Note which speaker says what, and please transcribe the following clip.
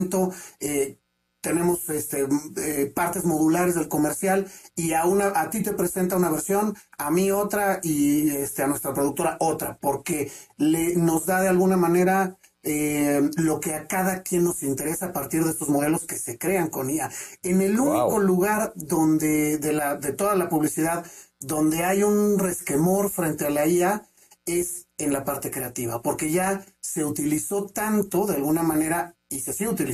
Speaker 1: eh, tenemos partes modulares del comercial y a ti te presenta una versión, a mí otra y a nuestra productora otra, porque nos da de alguna manera lo que a cada quien nos interesa a partir de estos modelos que se crean con IA. En el único
Speaker 2: Wow.
Speaker 1: lugar donde de toda la publicidad donde hay un resquemor frente a la IA es en la parte creativa, porque ya se utilizó tanto de alguna manera y se sigue utilizando